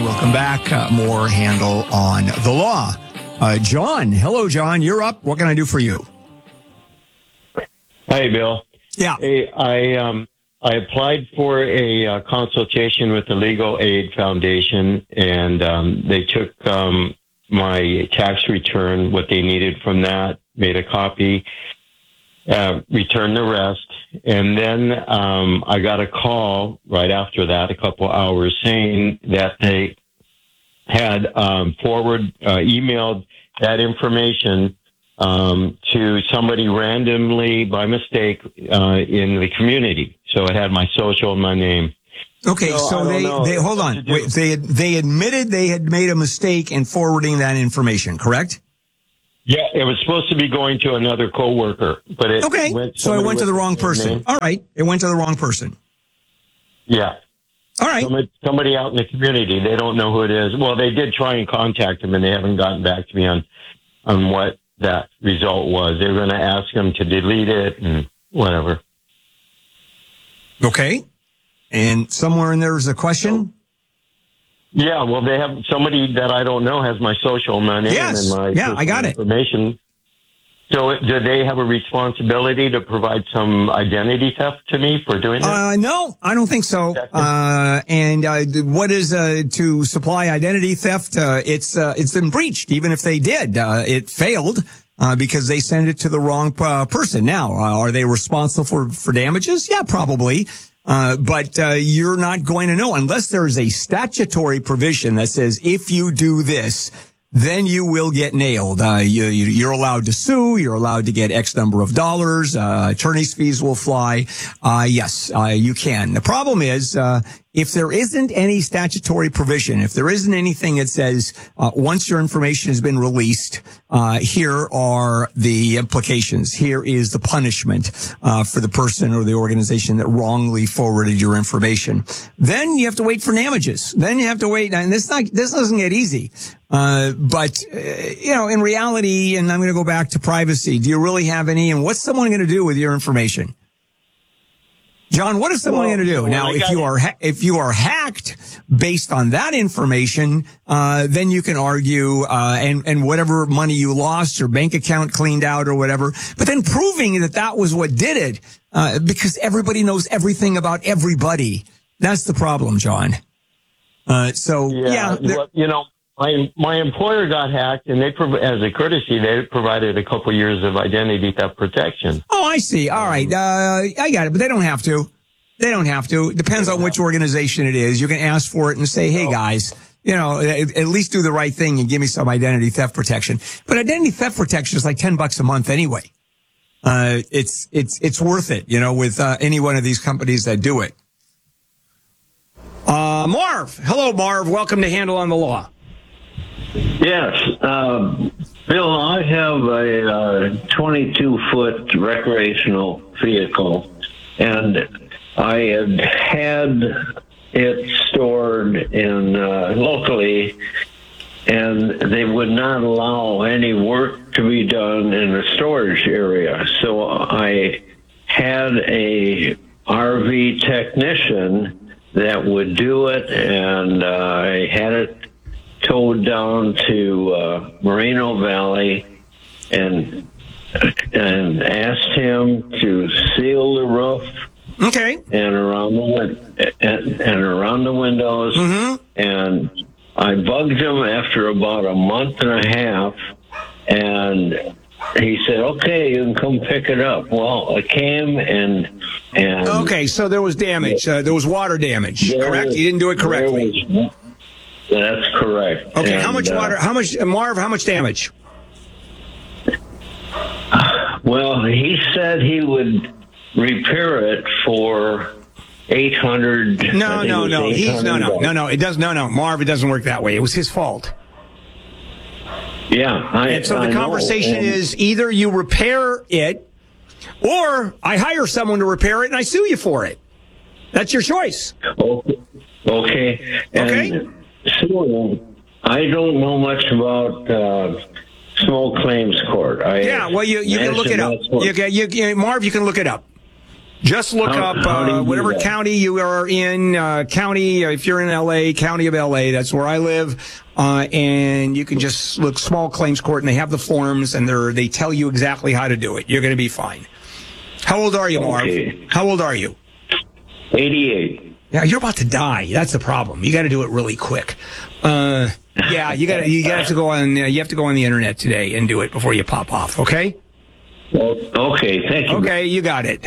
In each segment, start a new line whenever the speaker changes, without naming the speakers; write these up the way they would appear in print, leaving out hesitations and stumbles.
Welcome back. More Handel on the Law. John. Hello, John. You're up. What can I do for you?
Hey, Bill.
Yeah.
Hey, I applied for a consultation with the Legal Aid Foundation, and they took my tax return, what they needed from that, made a copy, returned the rest, and then I got a call right after that, a couple hours, saying that they had emailed that information to somebody randomly by mistake in the community. So it had my social and my name.
Okay, so they hold on. Wait, they admitted they had made a mistake in forwarding that information, correct?
Yeah, it was supposed to be going to another coworker, but it went
to the wrong person.
Name.
All right, it went to the wrong person.
Yeah.
All right.
Somebody out in the community, they don't know who it is. Well, they did try and contact them, and they haven't gotten back to me on what that result was. They were going to ask them to delete it and whatever.
Okay. And somewhere in there is a question?
Yeah, well, they have somebody that I don't know has my social, my name, and my
I got
information. So do they have a responsibility to provide some identity theft to me for doing that?
No, I don't think so. And what is to supply identity theft? It's been breached. Even if they did, it failed because they sent it to the wrong person. Now, are they responsible for damages? Yeah, probably. But you're not going to know unless there is a statutory provision that says if you do this, then you will get nailed. You're allowed to sue. You're allowed to get X number of dollars. Attorney's fees will fly. Yes, you can. The problem is, if there isn't any statutory provision, if there isn't anything that says, once your information has been released, here are the implications. Here is the punishment, for the person or the organization that wrongly forwarded your information. Then you have to wait for damages. Then you have to wait. And this doesn't get easy. But in reality, and I'm going to go back to privacy. Do you really have any? And what's someone going to do with your information? John, what is someone going to do? Now, if you are hacked based on that information, then you can argue, and whatever money you lost, your bank account cleaned out or whatever, but then proving that was what did it, because everybody knows everything about everybody. That's the problem, John.
My employer got hacked, and as a courtesy, they provided a couple years of identity theft protection.
Oh, I see. All right. I got it, but they don't have to. They don't have to. It depends on which organization it is. You can ask for it and say, hey, guys, at least do the right thing and give me some identity theft protection. But identity theft protection is like $10 a month anyway. It's worth it, with any one of these companies that do it. Marv. Hello, Marv. Welcome to Handel on the Law.
Yes. Bill, I have a 22-foot recreational vehicle, and I had it stored in locally, and they would not allow any work to be done in the storage area. So I had a RV technician that would do it, and I had it towed down to Moreno Valley and asked him to seal the roof.
Okay.
And around the windows. Mm-hmm. And I bugged him after about a month and a half, and he said, okay, you can come pick it up. Well, I came and
okay, so there was damage. There was water damage, correct? You didn't do it correctly.
That's correct.
Okay, how much water? Marv, how much damage?
Well, he said he would repair it for $800.
No. It does. No, Marv, it doesn't work that way. It was his fault.
Yeah.
And so the conversation is either you repair it or I hire someone to repair it and I sue you for it. That's your choice.
Okay. And so I don't know much about small claims court.
You can look it up. Marv, you can look it up. Just look up whatever county you are in, if you're in LA, county of LA, that's where I live. And you can just look small claims court and they have the forms and they tell you exactly how to do it. You're going to be fine. How old are you, Marv?
Okay.
How old are you?
88.
Yeah, you're about to die. That's the problem. You got to do it really quick. Yeah, you have to go on the internet today and do it before you pop off. Okay?
Okay, thank you.
Okay, you got it.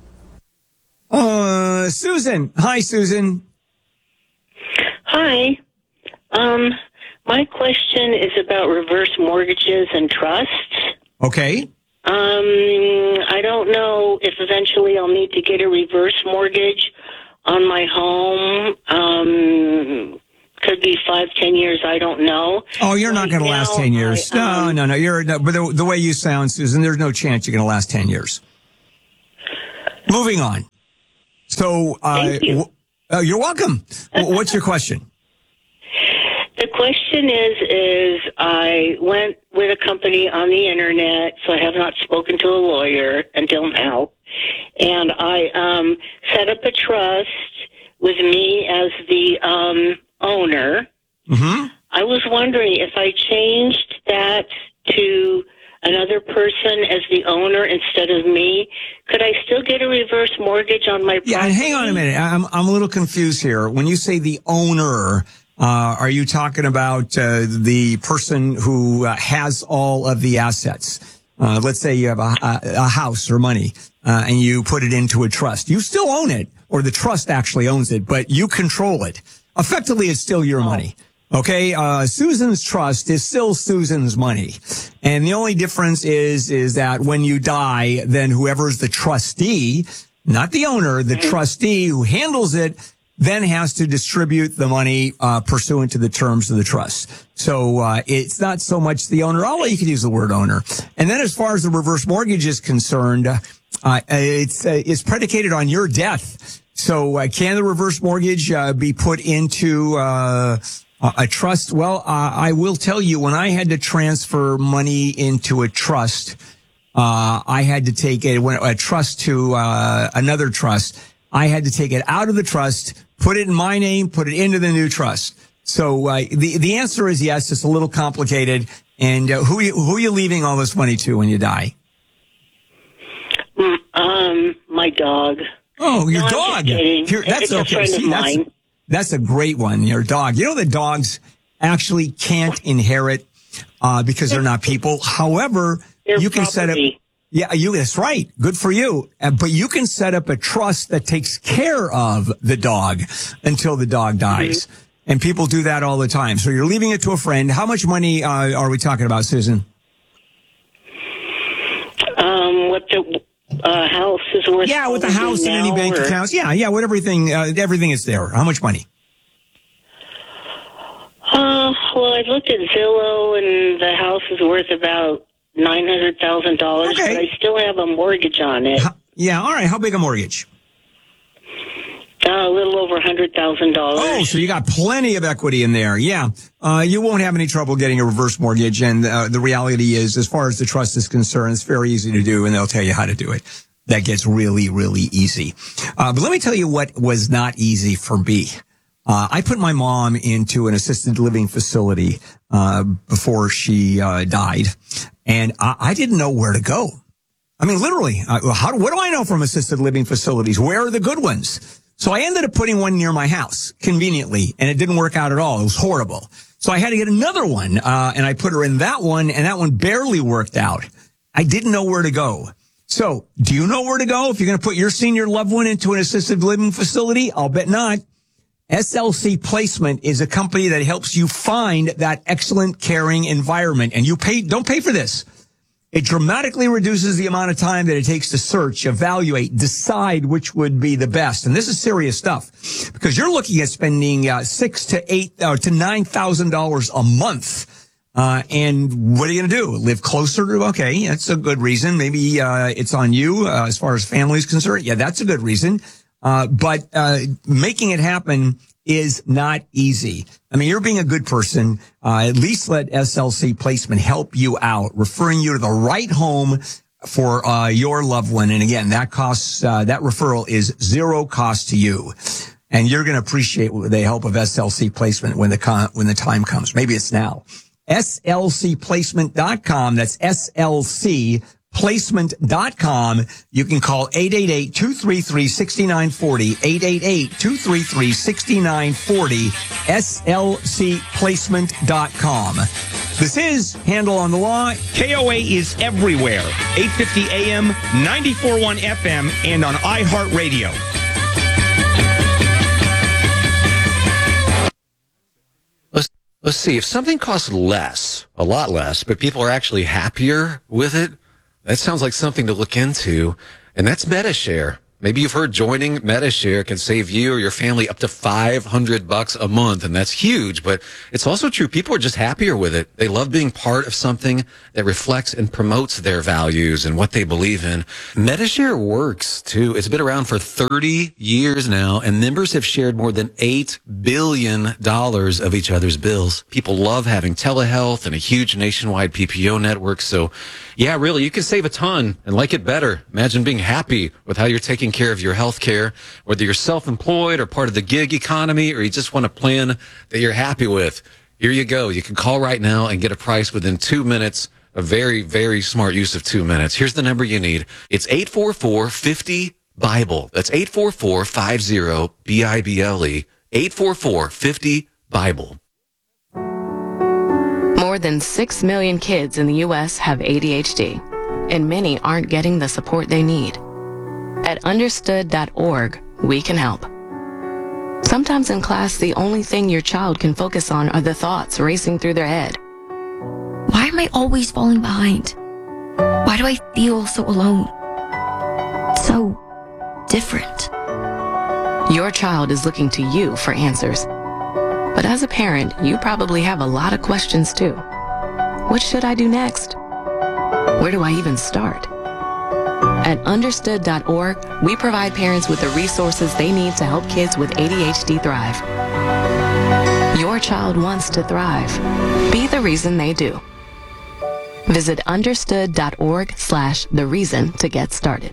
Susan. Hi, Susan.
Hi. My question is about reverse mortgages and trusts.
Okay.
I don't know if eventually I'll need to get a reverse mortgage on my home. Could be 5-10 years. I don't know.
Oh, you're not going to last 10 years. No. But the way you sound, Susan, there's no chance you're going to last 10 years. Moving on. So,
Thank you.
You're welcome. What's your question?
The question is I went with a company on the internet, so I have not spoken to a lawyer until now, and I set up a trust with me as the owner.
Mm-hmm.
I was wondering if I changed that to another person as the owner instead of me, could I still get a reverse mortgage on my property?
Yeah, and hang on a minute. I'm a little confused here. When you say the owner, are you talking about the person who has all of the assets? Let's say you have a house or money, and you put it into a trust. You still own it, or the trust actually owns it, but you control it. Effectively, it's still your money. Okay, Susan's trust is still Susan's money. And the only difference is that when you die, then whoever's the trustee, not the owner, the trustee who handles it, then has to distribute the money, pursuant to the terms of the trust. So, it's not so much the owner, although you could use the word owner. And then as far as the reverse mortgage is concerned, it's predicated on your death. So, can the reverse mortgage, be put into, a trust? Well, I will tell you, when I had to transfer money into a trust, I had to take a trust to another trust. I had to take it out of the trust, put it in my name, put it into the new trust. So the answer is yes. It's a little complicated. And who are you leaving all this money to when you die?
My dog.
Oh, your dog.
That's okay. It's a friend of mine.
That's a great one, your dog. You know that dogs actually can't inherit because they're not people. However, you can set up. Yeah, that's right. Good for you. But you can set up a trust that takes care of the dog until the dog dies. Mm-hmm. And people do that all the time. So you're leaving it to a friend. How much money are we talking about, Susan?
What the house is worth? Yeah,
with the house and any bank accounts. Yeah, with everything is there. How much money?
Well, I looked at Zillow, and the house is worth about $900,000,
okay.
But I still have a mortgage on it.
All right. How big a mortgage?
A little over $100,000.
Oh, so you got plenty of equity in there. Yeah. You won't have any trouble getting a reverse mortgage. And the reality is, as far as the trust is concerned, it's very easy to do, and they'll tell you how to do it. That gets really, really easy. But let me tell you what was not easy for me. I put my mom into an assisted living facility before she died, and I didn't know where to go. I mean, literally, what do I know from assisted living facilities? Where are the good ones? So I ended up putting one near my house, conveniently, and it didn't work out at all. It was horrible. So I had to get another one, and I put her in that one, and that one barely worked out. I didn't know where to go. So, do you know where to go if you're going to put your senior loved one into an assisted living facility? I'll bet not. SLC Placement is a company that helps you find that excellent, caring environment, and don't pay for this. It dramatically reduces the amount of time that it takes to search, evaluate, decide which would be the best. And this is serious stuff because you're looking at spending $6,000 to $9,000 a month. And what are you going to do? Live closer to? Okay, that's a good reason. Maybe it's on you as far as family is concerned. Yeah, that's a good reason. But making it happen is not easy. I mean, you're being a good person. At least let SLC Placement help you out, referring you to the right home for your loved one. And again, that costs, that referral is zero cost to you. And you're going to appreciate the help of SLC Placement when the time comes. Maybe it's now. SLCplacement.com. That's SLCplacement.com. You can call 888-233-6940, 888-233-6940, SLCplacement.com. This is Handel on the Law.
KOA is everywhere. 850 AM, 94.1 FM, and on iHeartRadio.
Let's see. If something costs less, a lot less, but people are actually happier with it, that sounds like something to look into. And that's MediShare. Maybe you've heard joining MediShare can save you or your family up to $500 a month, and that's huge. But it's also true. People are just happier with it. They love being part of something that reflects and promotes their values and what they believe in. MediShare works, too. It's been around for 30 years now, and members have shared more than $8 billion of each other's bills. People love having telehealth and a huge nationwide PPO network. So, yeah, really, you can save a ton and like it better. Imagine being happy with how you're taking care of your health care, whether you're self-employed or part of the gig economy, or you just want a plan that you're happy with. Here you go. You can call right now and get a price within 2 minutes. A very, very smart use of 2 minutes. Here's the number you need. It's 844-50-BIBLE. That's 844-50-BIBLE. 844-50-BIBLE.
More than 6 million kids in the U.S. have ADHD, and many aren't getting the support they need. At understood.org, we can help. Sometimes in class, the only thing your child can focus on are the thoughts racing through their head.
Why am I always falling behind? Why do I feel so alone? So different.
Your child is looking to you for answers. But as a parent, you probably have a lot of questions too. What should I do next? Where do I even start? At understood.org, we provide parents with the resources they need to help kids with ADHD thrive. Your child wants to thrive. Be the reason they do. Visit understood.org/the reason to get started.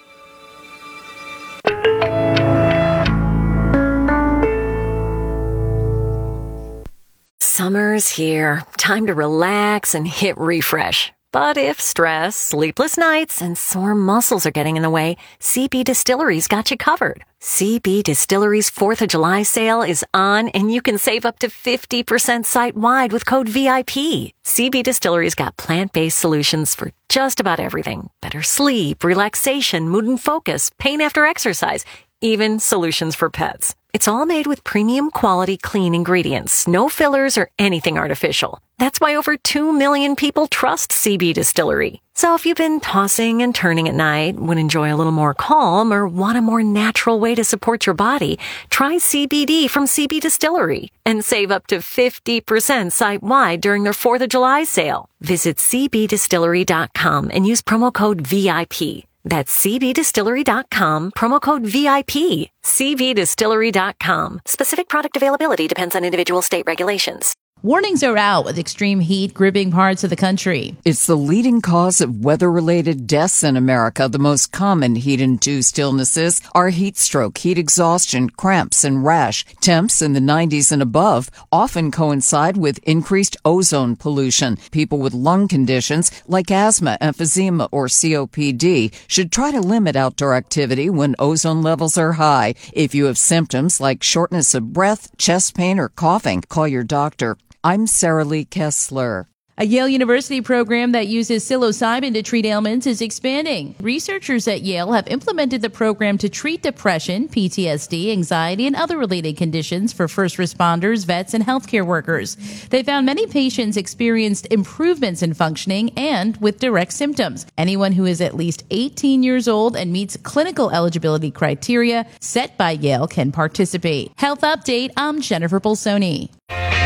Summer's here. Time to relax and hit refresh. But if stress, sleepless nights, and sore muscles are getting in the way, CB Distillery's got you covered. CB Distillery's 4th of July sale is on, and you can save up to 50% site-wide with code VIP. CB Distillery's got plant-based solutions for just about everything. Better sleep, relaxation, mood and focus, pain after exercise, even solutions for pets. It's all made with premium quality clean ingredients, no fillers or anything artificial. That's why over 2 million people trust CB Distillery. So if you've been tossing and turning at night, would enjoy a little more calm, or want a more natural way to support your body, try CBD from CB Distillery and save up to 50% site-wide during their 4th of July sale. Visit cbdistillery.com and use promo code VIP. That's cbdistillery.com, promo code VIP. cbdistillery.com. Specific product availability depends on individual state regulations.
Warnings are out with extreme heat gripping parts of the country.
It's the leading cause of weather-related deaths in America. The most common heat-induced illnesses are heat stroke, heat exhaustion, cramps, and rash. Temps in the 90s and above often coincide with increased ozone pollution. People with lung conditions like asthma, emphysema, or COPD should try to limit outdoor activity when ozone levels are high. If you have symptoms like shortness of breath, chest pain, or coughing, call your doctor. I'm Sarah Lee Kessler.
A Yale University program that uses psilocybin to treat ailments is expanding. Researchers at Yale have implemented the program to treat depression, PTSD, anxiety, and other related conditions for first responders, vets, and healthcare workers. They found many patients experienced improvements in functioning and with direct symptoms. Anyone who is at least 18 years old and meets clinical eligibility criteria set by Yale can participate. Health Update, I'm Jennifer Bolsoni.